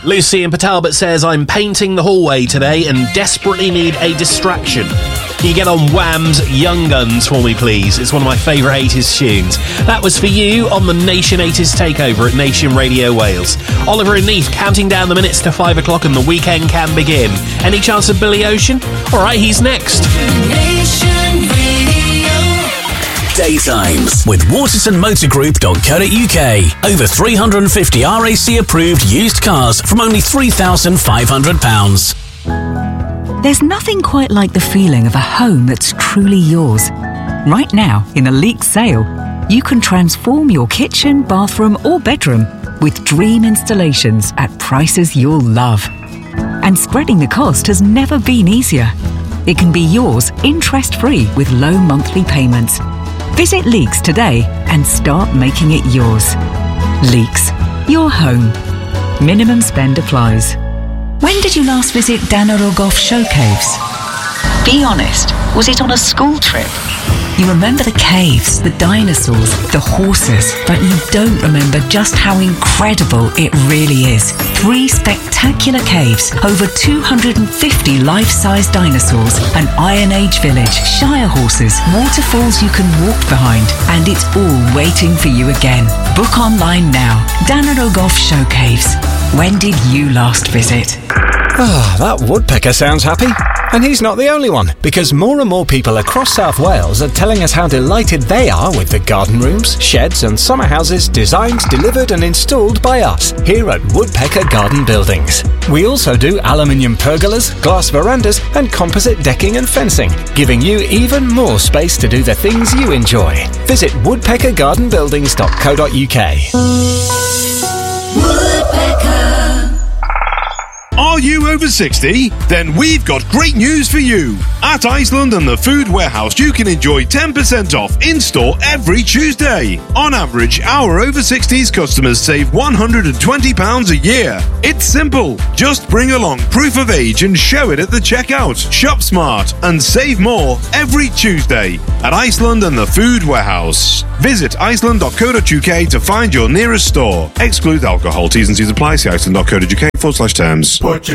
Lucy in Patalbot says, I'm painting the hallway today and desperately need a distraction. Can you get on Wham's Young Guns for me, please? It's one of my favourite 80s tunes. That was for you on the Nation 80s Takeover at Nation Radio Wales. Oliver and Neath counting down the minutes to 5 o'clock and the weekend can begin. Any chance of Billy Ocean? All right, he's next. Nation Radio. Daytimes with watersonmotorgroup.co.uk. Over 350 RAC approved used cars from only £3,500. There's nothing quite like the feeling of a home that's truly yours. Right now, in a Leeks sale, you can transform your kitchen, bathroom or bedroom with dream installations at prices you'll love. And spreading the cost has never been easier. It can be yours interest-free with low monthly payments. Visit Leeks today and start making it yours. Leeks, your home. Minimum spend applies. When did you last visit Danarogoff Show Caves? Be honest, was it on a school trip? You remember the caves, the dinosaurs, the horses, but you don't remember just how incredible it really is. 3 spectacular caves, over 250 life-size dinosaurs, an Iron Age village, Shire horses, waterfalls you can walk behind, and it's all waiting for you again. Book online now. Danarogoff Show Caves. When did you last visit? That woodpecker sounds happy. And he's not the only one, because more and more people across South Wales are telling us how delighted they are with the garden rooms, sheds and summer houses designed, delivered and installed by us here at Woodpecker Garden Buildings. We also do aluminium pergolas, glass verandas and composite decking and fencing, giving you even more space to do the things you enjoy. Visit woodpeckergardenbuildings.co.uk. Woodpecker. Are you over 60? Then we've got great news for you. At Iceland and the Food Warehouse, you can enjoy 10% off in-store every Tuesday. On average, our over 60s customers save £120 a year. It's simple. Just bring along proof of age and show it at the checkout. Shop smart and save more every Tuesday at Iceland and the Food Warehouse. Visit iceland.co.uk to find your nearest store. Exclude alcohol. T's and C's apply. See iceland.co.uk/terms.